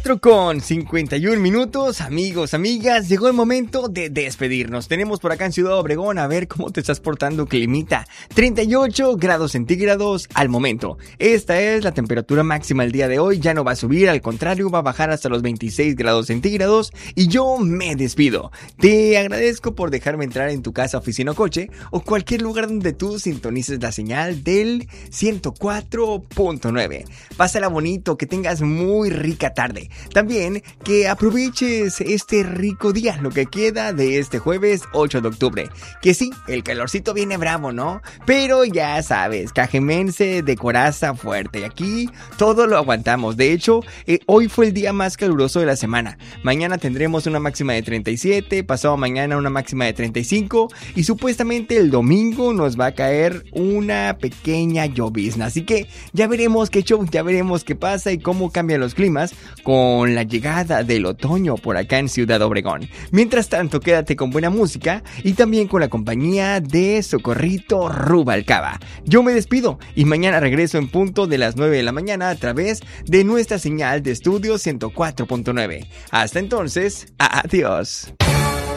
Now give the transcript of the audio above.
4:51, amigos, amigas, llegó el momento de despedirnos. Tenemos por acá en Ciudad Obregón, a ver cómo te estás portando, climita. 38 grados centígrados al momento. Esta es la temperatura máxima el día de hoy, ya no va a subir, al contrario, va a bajar hasta los 26 grados centígrados y yo me despido. Te agradezco por dejarme entrar en tu casa, oficina o coche o cualquier lugar donde tú sintonices la señal del 104.9. Pásala bonito, que tengas muy rica tarde. También que aproveches este rico día, lo que queda de este jueves 8 de octubre. Que sí, el calorcito viene bravo, ¿no? Pero ya sabes, cajemense de coraza fuerte. Y aquí todo lo aguantamos. De hecho, hoy fue el día más caluroso de la semana. Mañana tendremos una máxima de 37, pasado mañana una máxima de 35 y supuestamente el domingo nos va a caer una pequeña llovizna. Así que ya veremos qué show, ya veremos qué pasa y cómo cambian los climas con la llegada del otoño por acá en Ciudad Obregón. Mientras tanto, quédate con buena música y también con la compañía de Socorrito Rubalcaba. Yo me despido y mañana regreso en punto de las 9 de la mañana a través de nuestra señal de estudio 104.9. Hasta entonces, adiós.